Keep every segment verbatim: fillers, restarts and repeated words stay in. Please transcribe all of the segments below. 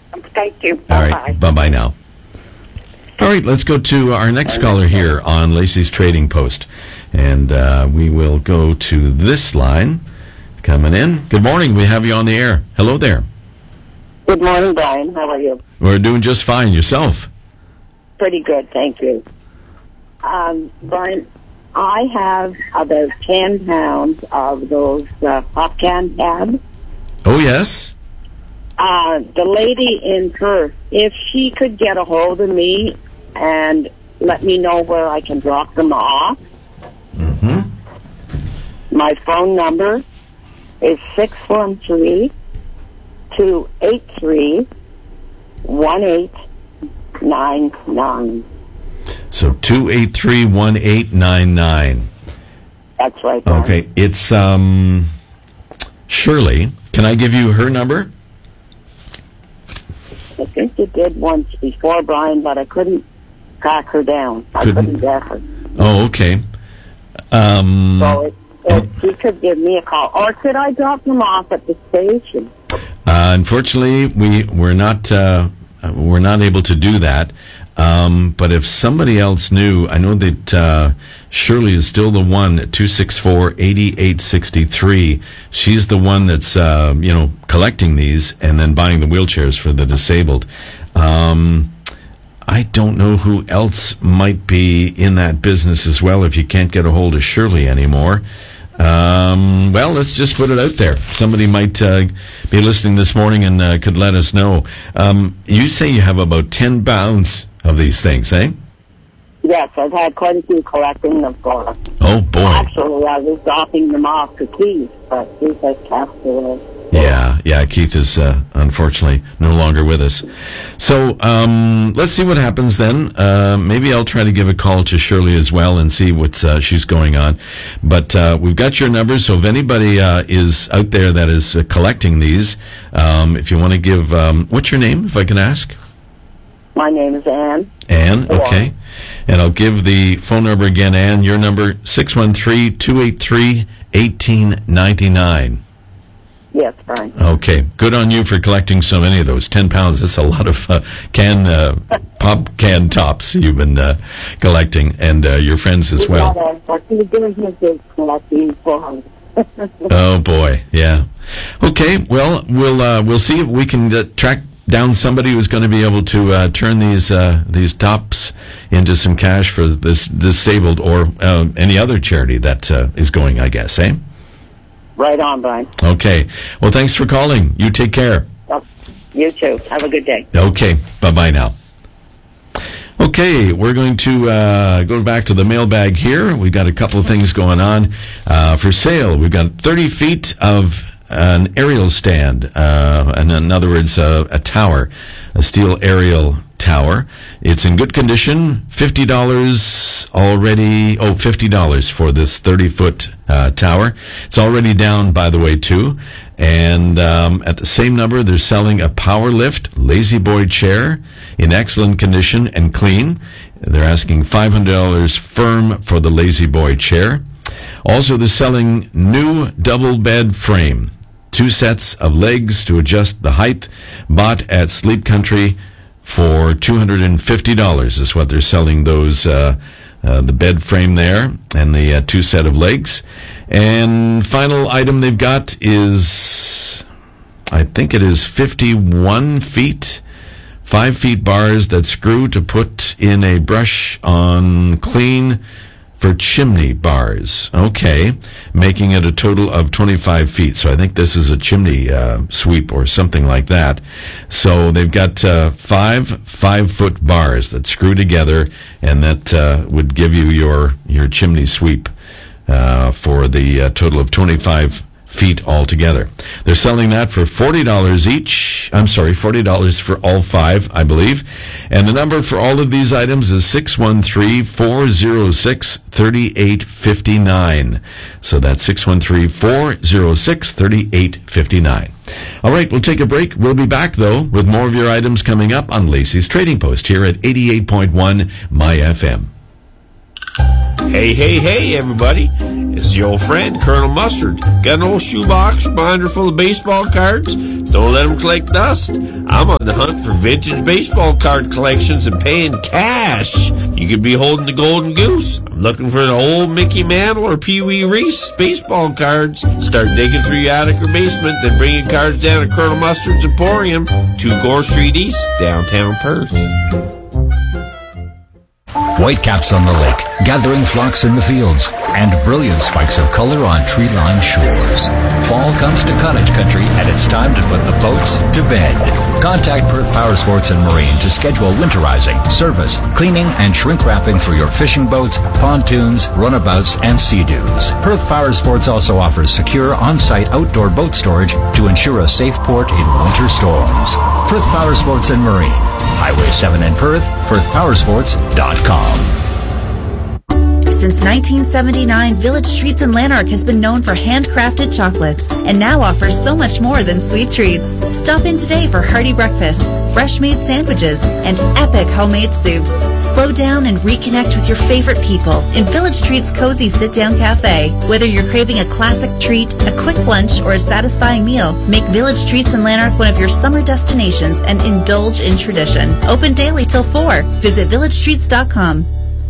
Thank you. All Bye-bye. right, bye-bye now. All right, let's go to our next caller here on Lacey's Trading Post. And uh, we will go to this line coming in. Good morning. We have you on the air. Hello there. Good morning, Brian. How are you? We're doing just fine. Yourself? Pretty good, thank you. Um, Brian, I have about ten pounds of those uh, pop can tabs. Oh, yes. Uh, the lady in Perth, if she could get a hold of me and let me know where I can drop them off. Mm-hmm. My phone number is six one three, two eight three, one eight nine nine. So two eight three, one eight nine nine. That's right, Brian. Okay, it's um, Shirley. Can I give you her number? I think you did once before, Brian, but I couldn't track her down. I Couldn't? couldn't get her. Oh, okay. Um, So if, if she could give me a call. Or could I drop them off at the station? uh, unfortunately, we we're not uh, we're not able to do that. Um, but if somebody else knew, I know that uh, Shirley is still the one at two six four, eight eight six three. She's the one that's, uh, you know, collecting these and then buying the wheelchairs for the disabled. Um, I don't know who else might be in that business as well if you can't get a hold of Shirley anymore. Um, well, let's just put it out there. Somebody might uh, be listening this morning and uh, could let us know. Um, you say you have about ten pounds of these things, eh? Yes, I've had quite a few collecting them for. Oh, boy. Actually, I was dropping them off to Keith, but Keith has passed away. Yeah, yeah, Keith is uh, unfortunately no longer with us. So um, let's see what happens then. Uh, maybe I'll try to give a call to Shirley as well and see what uh, she's going on. But uh, we've got your numbers, so if anybody uh, is out there that is uh, collecting these, um, if you want to give, um, what's your name, if I can ask? My name is Anne. Anne, okay. And I'll give the phone number again, Anne. Your number, six one three, two eight three, one eight nine nine. Yes, Brian. Okay, good on you for collecting so many of those. Ten pounds, that's a lot of uh, can, uh, pop can tops you've been uh, collecting, and uh, your friends as well. Oh, boy, yeah. Okay, well, we'll uh, we'll see if we can uh, track down somebody who's going to be able to uh, turn these uh, these tops into some cash for this disabled or uh, any other charity that uh, is going, I guess, eh? Right on, Brian. Okay. Well, thanks for calling. You take care. Oh, you too. Have a good day. Okay. Bye-bye now. Okay, we're going to uh, go back to the mailbag here. We've got a couple of things going on uh, for sale. We've got thirty feet of an aerial stand, uh, and in other words, uh, a tower, a steel aerial tower. It's in good condition. fifty dollars already. Oh, fifty dollars for this thirty-foot uh, tower. It's already down, by the way, too. And um, at the same number, they're selling a power lift Lazy Boy chair in excellent condition and clean. They're asking five hundred dollars firm for the Lazy Boy chair. Also, they're selling new double bed frame, two sets of legs to adjust the height, bought at Sleep Country for two hundred fifty dollars is what they're selling those, uh, uh, the bed frame there and the uh, two set of legs. And final item they've got is, I think it is fifty-one feet, five feet bars that screw to put in a brush on clean for chimney bars. Okay, making it a total of twenty-five feet. So I think this is a chimney uh, sweep or something like that. So they've got uh, five five-foot bars that screw together, and that uh, would give you your, your chimney sweep uh, for the uh, total of twenty-five feet altogether. They're selling that for forty dollars each. I'm sorry, forty dollars for all five, I believe. And the number for all of these items is six one three, four oh six, three eight five nine. So that's six one three, four oh six, three eight five nine. All right, we'll take a break. We'll be back, though, with more of your items coming up on Lacey's Trading Post here at eighty-eight point one My F M. Hey, hey, hey, everybody. It's your old friend, Colonel Mustard. Got an old shoebox binder full of baseball cards? Don't let them collect dust. I'm on the hunt for vintage baseball card collections and paying cash. You could be holding the golden goose. I'm looking for an old Mickey Mantle or Pee Wee Reese baseball cards. Start digging through your attic or basement, then bring your cards down to Colonel Mustard's Emporium, two Gore Street East, downtown Perth. Whitecaps on the lake, gathering flocks in the fields, and brilliant spikes of color on tree-lined shores. Fall comes to cottage country, and it's time to put the boats to bed. Contact Perth Power Sports and Marine to schedule winterizing, service, cleaning, and shrink wrapping for your fishing boats, pontoons, runabouts, and sea-doos. Perth Power Sports also offers secure on-site outdoor boat storage to ensure a safe port in winter storms. Perth Power Sports and Marine, Highway seven in Perth, perth power sports dot com. Since nineteen seventy-nine, Village Treats in Lanark has been known for handcrafted chocolates and now offers so much more than sweet treats. Stop in today for hearty breakfasts, fresh-made sandwiches, and epic homemade soups. Slow down and reconnect with your favorite people in Village Treats' cozy sit-down cafe. Whether you're craving a classic treat, a quick lunch, or a satisfying meal, make Village Treats in Lanark one of your summer destinations and indulge in tradition. Open daily till four. Visit village treats dot com.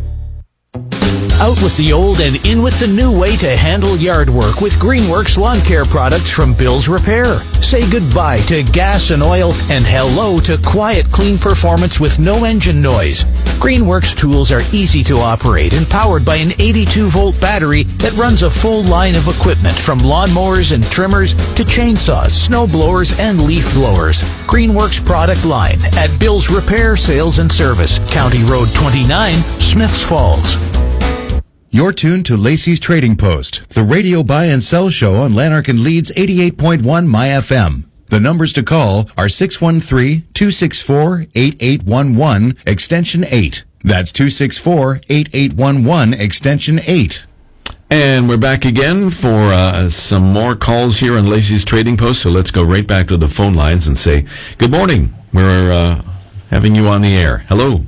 Out with the old and in with the new way to handle yard work with Greenworks lawn care products from Bill's Repair. Say goodbye to gas and oil and hello to quiet, clean performance with no engine noise. Greenworks tools are easy to operate and powered by an eighty-two volt battery that runs a full line of equipment from lawnmowers and trimmers to chainsaws, snow blowers, and leaf blowers. Greenworks product line at Bill's Repair Sales and Service, County Road twenty-nine, Smiths Falls. You're tuned to Lacey's Trading Post, the radio buy and sell show on Lanark and Leeds eighty-eight point one My F M. The numbers to call are six one three, two six four, eight eight one one, extension eight. That's two six four, eight eight one one, extension eight. And we're back again for uh, some more calls here on Lacey's Trading Post. So let's go right back to the phone lines and say, good morning. We're uh, having you on the air. Hello.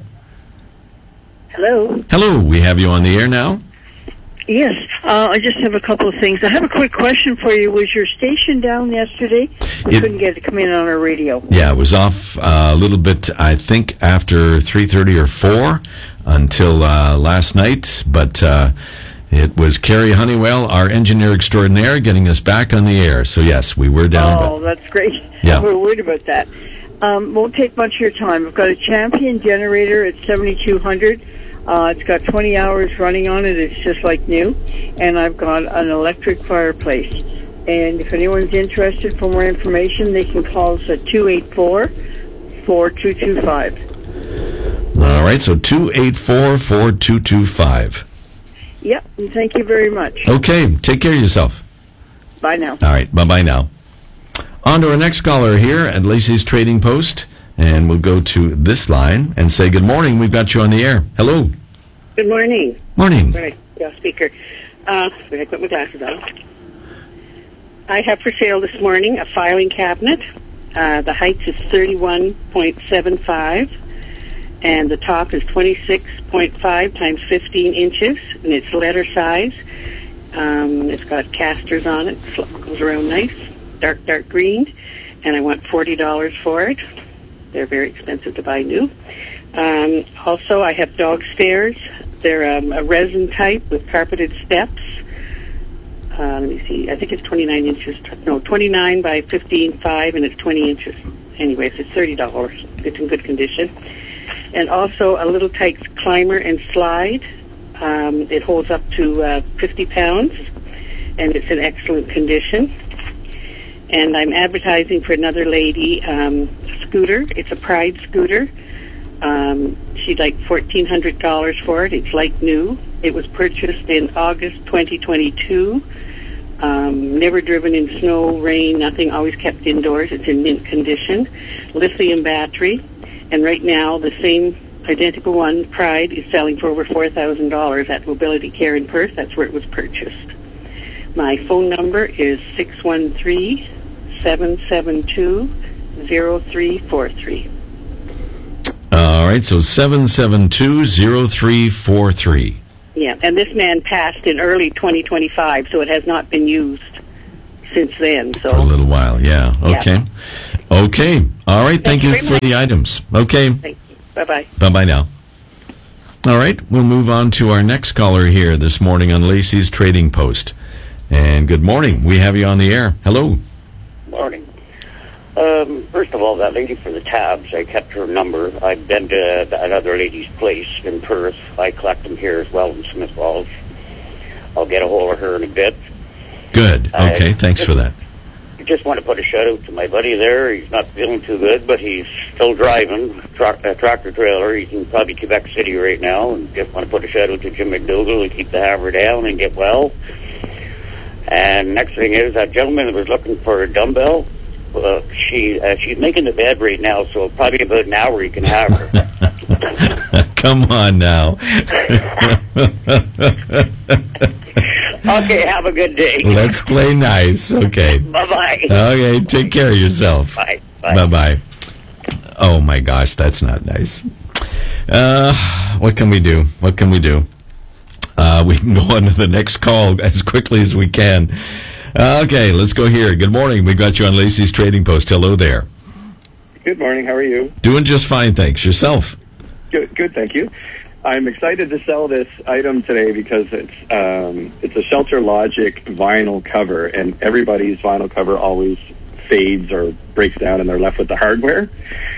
Hello. Hello. We have you on the air now. Yes, uh, I just have a couple of things. I have a quick question for you. Was your station down yesterday? We It- couldn't get it to come in on our radio. Yeah, it was off uh, a little bit, I think, after three thirty or four until uh, last night. But uh, it was Carrie Honeywell, our engineer extraordinaire, getting us back on the air. So, yes, we were down. Oh, that's great. Yeah. We're worried about that. Um, won't take much of your time. I've got a Champion generator at seventy-two hundred. Uh, it's got twenty hours running on it. It's just like new. And I've got an electric fireplace. And if anyone's interested for more information, they can call us at two eight four, four two two five. But, all right, so two eight four, four two two five. Yep, and thank you very much. Okay, take care of yourself. Bye now. All right, bye-bye now. On to our next caller here at Lacey's Trading Post. And we'll go to this line and say, good morning, we've got you on the air. Hello. Good morning. Morning. Right, yeah, speaker. Uh, I put my glasses on. I have for sale this morning a filing cabinet. Uh, the height is thirty-one point seven five, and the top is twenty-six point five times fifteen inches, and it's letter size. Um, it's got casters on it. It goes around nice, dark, dark green, and I want forty dollars for it. They're very expensive to buy new. Um, also, I have dog stairs. They're um, a resin type with carpeted steps. Uh, let me see. I think it's twenty-nine inches. No, twenty-nine by fifteen point five, and it's twenty inches. Anyways, it's thirty dollars. It's in good condition. And also a Little Tikes climber and slide. Um, it holds up to uh, fifty pounds, and it's in excellent condition. And I'm advertising for another lady um, scooter. It's a Pride scooter. Um, she'd like fourteen hundred dollars for it. It's like new. It was purchased in August twenty twenty-two. Um, never driven in snow, rain, nothing. Always kept indoors. It's in mint condition. Lithium battery. And right now, the same identical one, Pride, is selling for over four thousand dollars at Mobility Care in Perth. That's where it was purchased. My phone number is six one three, seven seven two, zero three four three. All right, so seven seven two, zero three four three. Yeah, and this man passed in early twenty twenty-five, so it has not been used since then. So For a little while, yeah. Okay. Yeah. Okay. All right. Thank, Thank you you very for much. the items. Okay. Thank you. Bye-bye. Bye-bye now. All right. We'll move on to our next caller here this morning on Lacey's Trading Post. And good morning. We have you on the air. Hello. Morning. Um, first of all, that lady for the tabs, I kept her number. I've been to that other lady's place in Perth. I collect them here as well in Smith Falls. I'll get a hold of her in a bit. Good. Okay. I Thanks just, for that. I just want to put a shout out to my buddy there. He's not feeling too good, but he's still driving tra- a tractor trailer. He's in probably Quebec City right now. And just want to put a shout out to Jim McDougall to keep the hammer down and get well. And next thing is, that gentleman that was looking for a dumbbell, uh, she uh, she's making the bed right now, so probably about an hour you can have her. Come on now. Okay, have a good day. Let's play nice. Okay. Bye-bye. Okay, take care of yourself. Bye. Bye. Bye-bye. Oh, my gosh, that's not nice. Uh, what can we do? What can we do? Uh, we can go on to the next call as quickly as we can. Uh, okay, let's go here. Good morning. We got you on Lacey's Trading Post. Hello there. Good morning. How are you? Doing just fine, thanks. Yourself? Good, good, thank you. I'm excited to sell this item today because it's um, it's a Shelter Logic vinyl cover, and everybody's vinyl cover always fades or breaks down, and they're left with the hardware.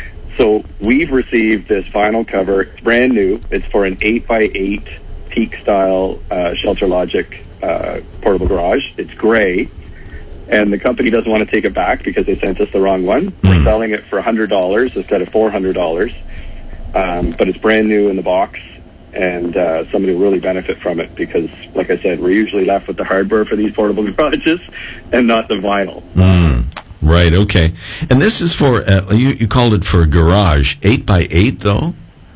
So we've received this vinyl cover. It's brand new. It's for an eight by eight peak style uh, Shelter Logic uh, portable garage. It's gray, and the company doesn't want to take it back because they sent us the wrong one. Mm. We're selling it for one hundred dollars instead of four hundred dollars, um, but it's brand new in the box. And uh, somebody will really benefit from it because, like I said, we're usually left with the hardware for these portable garages and not the vinyl. Mm, right, okay. And this is for, uh, you, you called it for a garage, eight by eight though?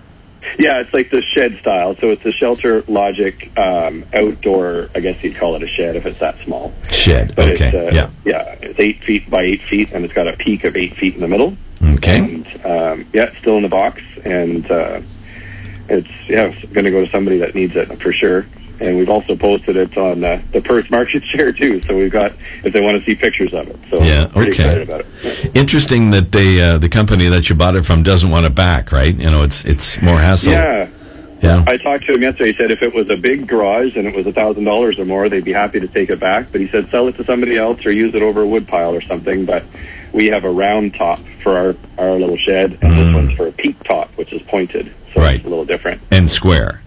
Yeah, it's like the shed style. So it's a Shelter Logic um, outdoor, I guess you'd call it a shed if it's that small. Shed, but okay, it's, uh, yeah. Yeah, it's eight feet by eight feet, and it's got a peak of eight feet in the middle. Okay. And, um, yeah, it's still in the box, and... Uh, It's yeah, it's going to go to somebody that needs it for sure. And we've also posted it on uh, the Perth Market Share too. So we've got if they want to see pictures of it. So yeah, I'm pretty okay. excited about it. Yeah. Interesting that they uh, the company that you bought it from doesn't want it back, right? You know, it's it's more hassle. Yeah. Yeah. I talked to him yesterday. He said if it was a big garage and it was a thousand dollars or more, they'd be happy to take it back. But he said sell it to somebody else or use it over a wood pile or something. But we have a round top for our, our little shed, and mm. this one's for a peak top, which is pointed. So right. It's a little different. And square.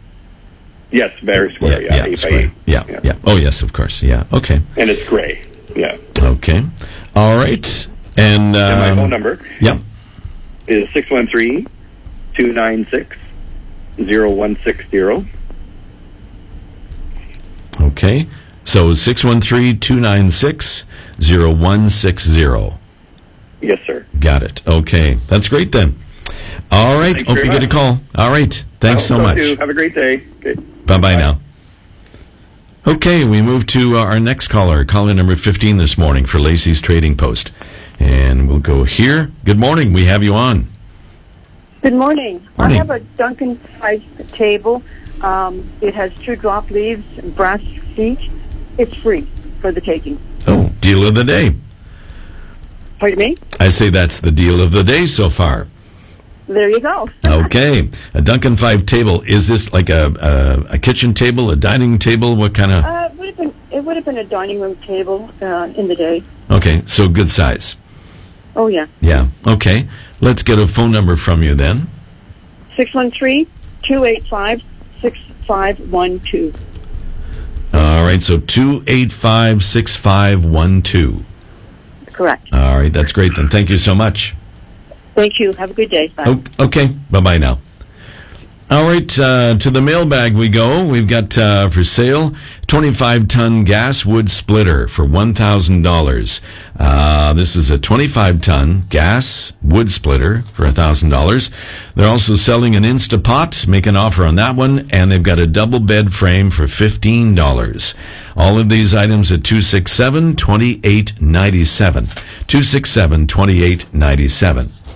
Yes, very square. Yeah, yeah, eight square. by eight. Yeah, yeah, yeah. Oh, yes, of course. Yeah. Okay. And it's gray. Yeah. Okay. All right. And, um, and my phone number. Yeah. Is six one three, two nine six, zero one six zero. Okay. So six one three, two nine six, zero one six zero. Yes, sir. Got it. Okay. That's great then. All right. Thanks Hope you much. get a call. All right. Thanks so much. You. Have a great day. Okay. Bye-bye Bye. now. Okay, we move to uh, our next caller, caller number fifteen this morning for Lacey's Trading Post. And we'll go here. Good morning. We have you on. Good morning. Morning. I have a Duncan size table. Um, it has two drop leaves and brass feet. It's free for the taking. Oh, deal of the day. Pardon me? I say that's the deal of the day so far. There you go. Okay. A Duncan five table. Is this like a, a, a kitchen table, a dining table? What kind of... Uh, it would have been, it would have been a dining room table uh, in the day. Okay, so good size. Oh, yeah. Yeah, okay. Let's get a phone number from you then. six one three, two eight five, six five one two. All right, so two eight five, six five one two. Correct. All right, that's great then. Thank you so much. Thank you. Have a good day. Bye. Oh, okay, bye-bye now. All right, uh, to the mailbag we go. We've got uh, for sale twenty-five ton gas wood splitter for one thousand dollars. Uh, this is a twenty-five ton gas wood splitter for one thousand dollars. They're also selling an Instapot. Make an offer on that one. And they've got a double bed frame for fifteen dollars. All of these items at two six seven, two eight nine seven. two six seven, two eight nine seven.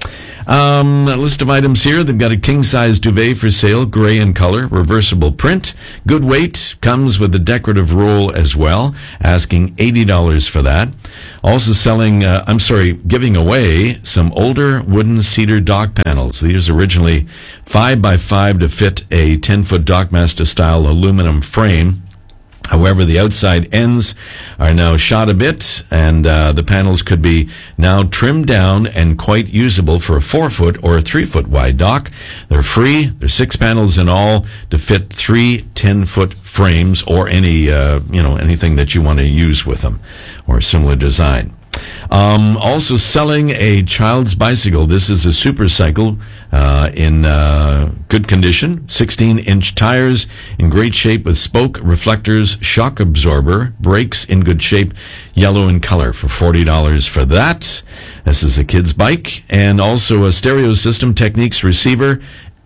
Um, a list of items here. They've got a king-size duvet for sale, gray in color, reversible print, good weight, comes with a decorative roll as well, asking eighty dollars for that. Also selling, uh, I'm sorry, giving away some older wooden cedar dock panels. These are originally five by five to fit a ten-foot Dockmaster-style aluminum frame. However, the outside ends are now shot a bit, and uh, the panels could be now trimmed down and quite usable for a four-foot or a three-foot wide dock. They're free. There's six panels in all to fit three ten-foot frames or any, uh, you know, anything that you want to use with them or a similar design. Um, also selling a child's bicycle. This is a super cycle uh, in uh, good condition, sixteen-inch tires in great shape with spoke, reflectors, shock absorber, brakes in good shape, yellow in color for forty dollars for that. This is a kid's bike. And also a stereo system, Techniques receiver,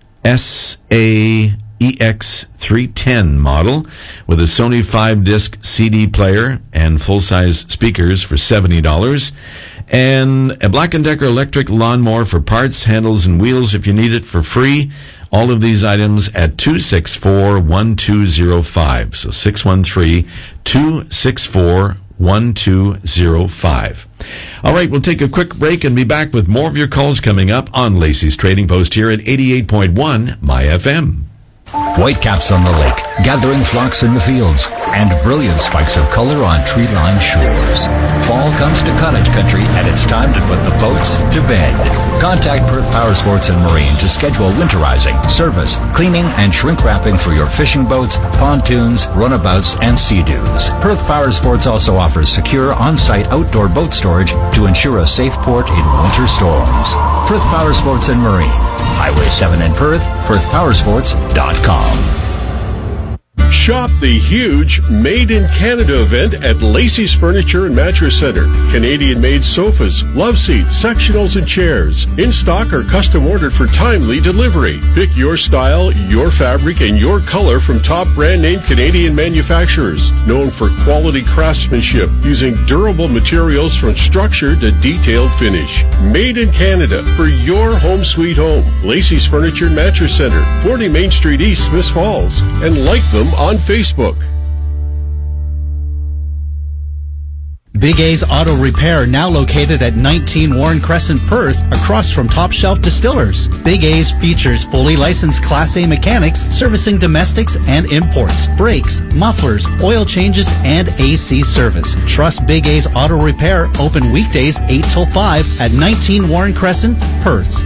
S A E X three ten model with a Sony five disc C D player and full-size speakers for seventy dollars. And a Black and Decker electric lawnmower for parts, handles, and wheels if you need it for free. All of these items at two six four, one two zero five. So six one three, two six four, one two zero five. All right, we'll take a quick break and be back with more of your calls coming up on Lacey's Trading Post here at eighty-eight point one My F M. Whitecaps on the lake, gathering flocks in the fields, and brilliant spikes of color on tree-lined shores. Fall comes to cottage country, and it's time to put the boats to bed. Contact Perth Power Sports and Marine to schedule winterizing, service, cleaning, and shrink wrapping for your fishing boats, pontoons, runabouts, and sea-doos. Perth Power Sports also offers secure on-site outdoor boat storage to ensure a safe port in winter storms. Perth Power Sports and Marine, Highway seven in Perth, perth power sports dot com. Shop the huge Made in Canada event at Lacey's Furniture and Mattress Center. Canadian-made sofas, love seats, sectionals, and chairs. In stock or custom ordered for timely delivery. Pick your style, your fabric, and your color from top brand-name Canadian manufacturers. Known for quality craftsmanship, using durable materials from structure to detailed finish. Made in Canada for your home sweet home. Lacey's Furniture and Mattress Center, forty Main Street East, Smiths Falls. And like them on Facebook. Big A's Auto Repair, now located at nineteen Warren Crescent, Perth, across from Top Shelf Distillers. Big A's features fully licensed Class A mechanics servicing domestics and imports, brakes, mufflers, oil changes, and A C service. Trust Big A's Auto Repair, open weekdays eight till five at nineteen Warren Crescent, Perth.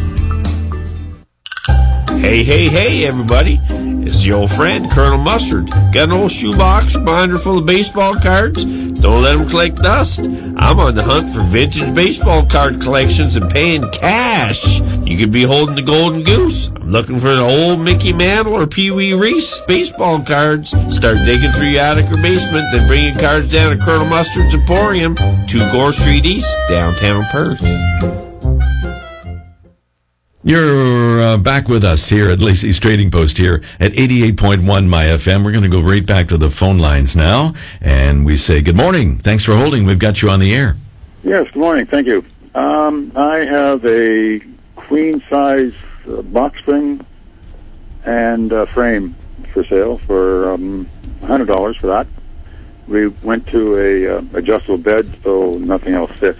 Hey, hey, hey, everybody. It's your old friend, Colonel Mustard. Got an old shoebox binder full of baseball cards? Don't let them collect dust. I'm on the hunt for vintage baseball card collections and paying cash. You could be holding the golden goose. I'm looking for an old Mickey Mantle or Pee Wee Reese baseball cards. Start digging through your attic or basement, then bring your cards down to Colonel Mustard's Emporium, two Gore Street East, downtown Perth. You're uh, back with us here at Lacey's Trading Post here at eighty-eight point one My F M. We're going to go right back to the phone lines now, and we say good morning. Thanks for holding. We've got you on the air. Yes, good morning. Thank you. Um, I have a queen-size uh, box spring and uh, frame for sale for um, one hundred dollars for that. We went to a uh, adjustable bed, so nothing else fits.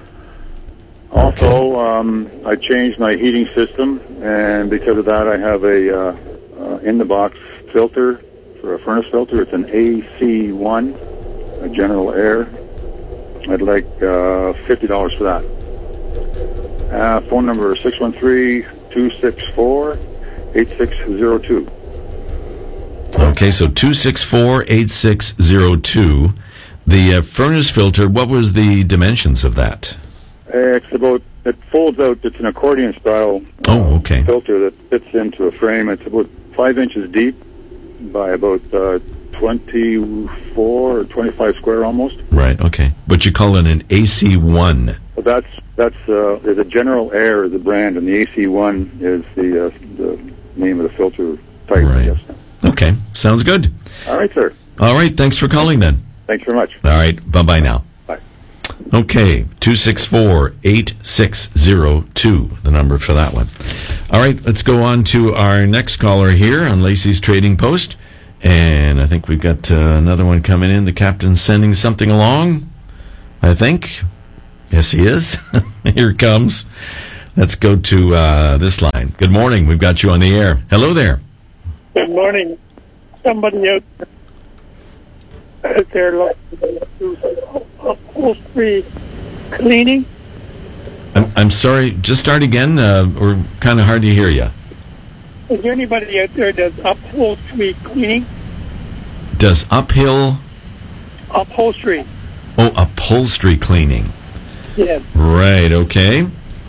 Also, um, I changed my heating system, and because of that, I have a uh, uh, in-the-box filter for a furnace filter. It's an A C one, a General Air. I'd like uh, fifty dollars for that. Uh, phone number six one three, two six four, eight six zero two. Okay, so two six four, eight six zero two. The uh, furnace filter, what was the dimensions of that? It's about, it folds out, it's an accordion style oh, okay. filter that fits into a frame. It's about five inches deep by about uh, twenty-four or twenty-five square almost. Right, okay. But you call it an A C one. Well, that's, that's, uh, there's a General Air as a brand, and the A C one is the, uh, the name of the filter type, right. I guess. Okay, sounds good. All right, sir. All right, thanks for calling then. Thanks very much. All right, bye-bye now. Bye. Okay, two six four, eight six zero two, the number for that one. All right, let's go on to our next caller here on Lacey's Trading Post. And I think we've got uh, another one coming in. The captain's sending something along, I think. Yes, he is. Here it comes. Let's go to uh, this line. Good morning. We've got you on the air. Hello there. Good morning. Somebody out out there looking to do upholstery cleaning. I'm, I'm sorry. Just start again. Uh, we're kind of hard to hear you. Is there anybody out there that does upholstery cleaning? Does uphill... Upholstery. Oh, upholstery cleaning. Yes. Right, okay.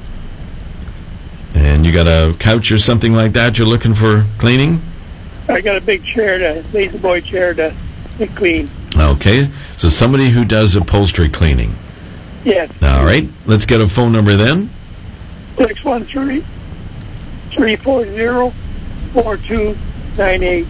And you got a couch or something like that you're looking for cleaning? I got a big chair, to lazy boy chair to, to clean. Okay, so somebody who does upholstery cleaning. Yes. All right, let's get a phone number then. six one three, three four zero, four two nine eight.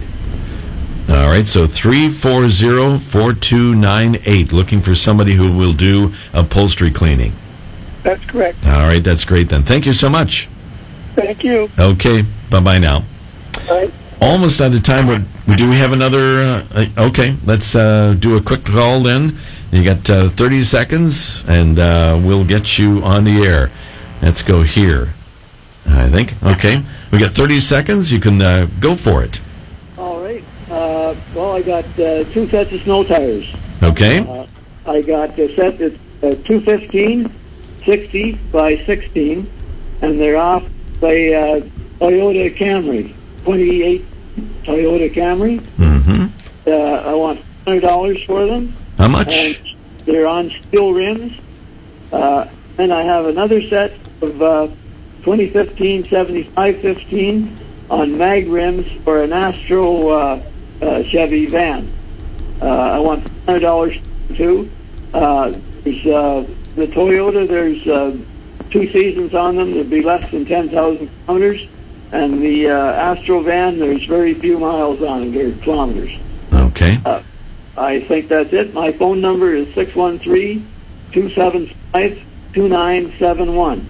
All right, so three four zero, four two nine eight, looking for somebody who will do upholstery cleaning. That's correct. All right, that's great then. Thank you so much. Thank you. Okay, bye-bye now. Bye. Almost out of time. But do we have another? Uh, okay, let's uh, do a quick call then. You got uh, thirty seconds, and uh, we'll get you on the air. Let's go here, I think. Okay, we got thirty seconds. You can uh, go for it. All right. Uh, well, I got uh, two sets of snow tires. Okay. Uh, I got a set that's uh, two fifteen, sixty by sixteen, and they're off by uh, Toyota Camry, twenty-eight Toyota Camry. Mm-hmm. Uh, I want one hundred dollars for them. How much? And they're on steel rims. Uh, and I have another set of uh, twenty fifteen seventy-five fifteen on mag rims for an Astro uh, uh, Chevy van. Uh, I want one hundred dollars too. Uh, there's uh, the Toyota, there's uh, two seasons on them. There'll be less than ten thousand kilometers. And the uh, Astro van, there's very few miles on it. They're kilometers. Okay. Uh, I think that's it. My phone number is six one three, two seven five, two nine seven one.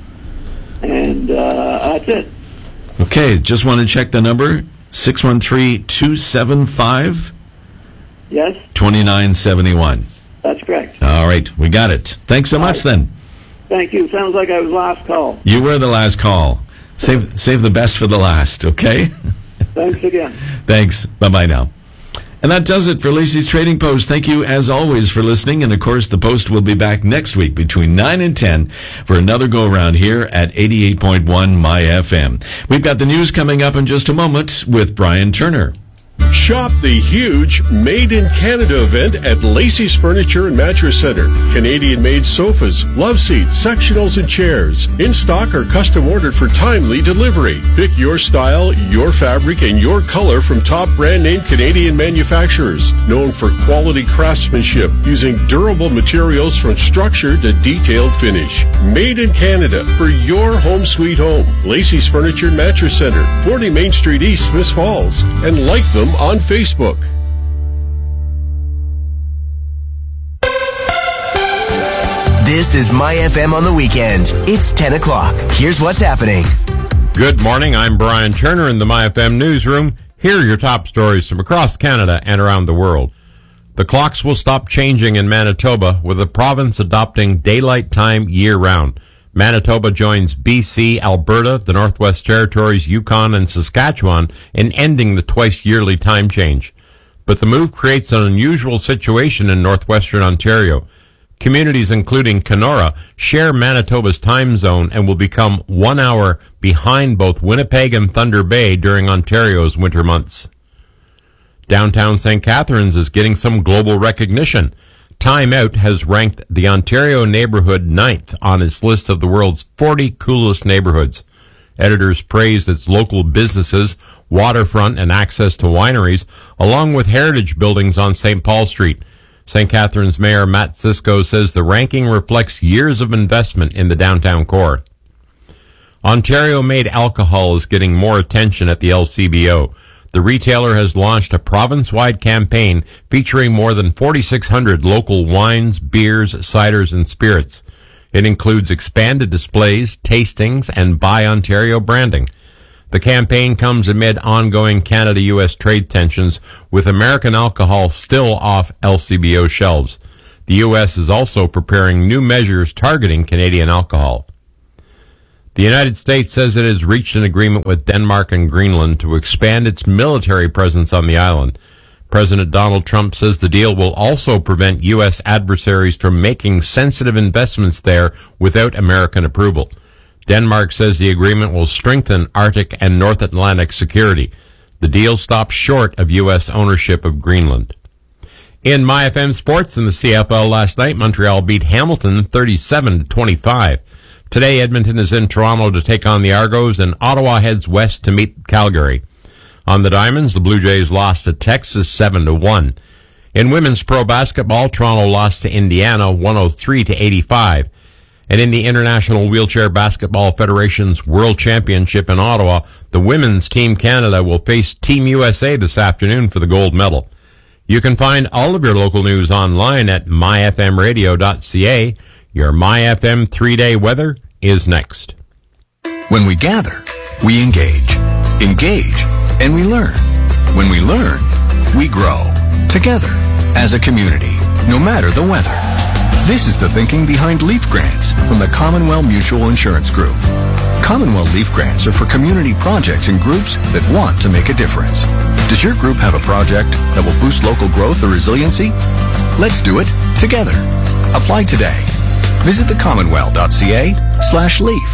And uh, that's it. Okay, just want to check the number. six one three, two seven five, Yes, two nine seven one. that's correct. All right, we got it. Thanks so much then. Thank you. Sounds like I was last call. You were the last call. Save save the best for the last, okay? Thanks again. Thanks. Bye-bye now. And that does it for Lacey's Trading Post. Thank you, as always, for listening. And, of course, the Post will be back next week between nine and ten for another go-around here at eighty-eight point one My F M. We've got the news coming up in just a moment with Brian Turner. Shop the huge Made in Canada event at Lacey's Furniture and Mattress Center. Canadian-made sofas, love seats, sectionals, and chairs. In stock or custom ordered for timely delivery. Pick your style, your fabric, and your color from top brand-name Canadian manufacturers. Known for quality craftsmanship using durable materials from structure to detailed finish. Made in Canada for your home sweet home. Lacey's Furniture and Mattress Center, forty Main Street East, Smiths Falls. And like them on Facebook. This is My F M on the weekend. It's ten o'clock. Here's what's happening. Good morning. I'm Brian Turner in the My F M newsroom. Here are your top stories from across Canada and around the world. The clocks will stop changing in Manitoba, with the province adopting daylight time year-round. Manitoba joins B C, Alberta, the Northwest Territories, Yukon, and Saskatchewan in ending the twice-yearly time change. But the move creates an unusual situation in northwestern Ontario. Communities including Kenora share Manitoba's time zone and will become one hour behind both Winnipeg and Thunder Bay during Ontario's winter months. Downtown Saint Catharines is getting some global recognition. Time Out has ranked the Ontario neighborhood ninth on its list of the world's forty coolest neighborhoods. Editors praised its local businesses, waterfront, and access to wineries, along with heritage buildings on Saint Paul Street. Saint Catharines Mayor Matt Cisco says the ranking reflects years of investment in the downtown core. Ontario-made alcohol is getting more attention at the L C B O. The retailer has launched a province-wide campaign featuring more than forty-six hundred local wines, beers, ciders, and spirits. It includes expanded displays, tastings, and Buy Ontario branding. The campaign comes amid ongoing Canada-U S trade tensions, with American alcohol still off L C B O shelves. The U S is also preparing new measures targeting Canadian alcohol. The United States says it has reached an agreement with Denmark and Greenland to expand its military presence on the island. President Donald Trump says the deal will also prevent U S adversaries from making sensitive investments there without American approval. Denmark says the agreement will strengthen Arctic and North Atlantic security. The deal stops short of U S ownership of Greenland. In My F M Sports in the C F L last night, Montreal beat Hamilton thirty-seven to twenty-five. Today, Edmonton is in Toronto to take on the Argos, and Ottawa heads west to meet Calgary. On the Diamonds, the Blue Jays lost to Texas seven to one. In women's pro basketball, Toronto lost to Indiana one oh three to eighty-five. And in the International Wheelchair Basketball Federation's World Championship in Ottawa, the women's Team Canada will face Team U S A this afternoon for the gold medal. You can find all of your local news online at my f m radio dot c a. Your My F M three-day weather is next. When we gather, we engage. Engage, and we learn. When we learn, we grow. Together, as a community, no matter the weather. This is the thinking behind Leaf Grants from the Commonwealth Mutual Insurance Group. Commonwealth Leaf Grants are for community projects and groups that want to make a difference. Does your group have a project that will boost local growth or resiliency? Let's do it together. Apply today. Visit the commonwealth dot c a slash leaf.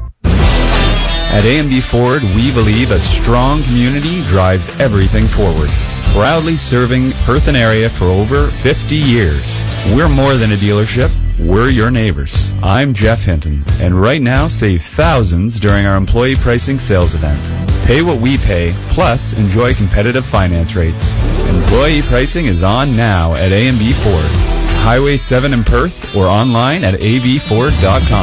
At A M B Ford, we believe a strong community drives everything forward. Proudly serving Perth and area for over fifty years. We're more than a dealership, we're your neighbors. I'm Jeff Hinton, and right now save thousands during our employee pricing sales event. Pay what we pay, plus enjoy competitive finance rates. Employee pricing is on now at A M B Ford. Highway seven in Perth or online at a b ford dot com.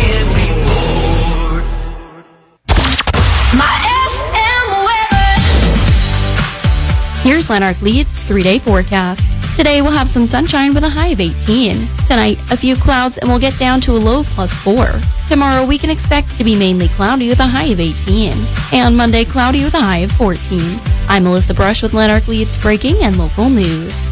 Here's Lanark Leeds three-day forecast. Today we'll have some sunshine with a high of eighteen. Tonight, a few clouds and we'll get down to a low plus four. Tomorrow we can expect it to be mainly cloudy with a high of eighteen. And Monday, cloudy with a high of fourteen. I'm Melissa Brush with Lanark Leeds Breaking and Local News.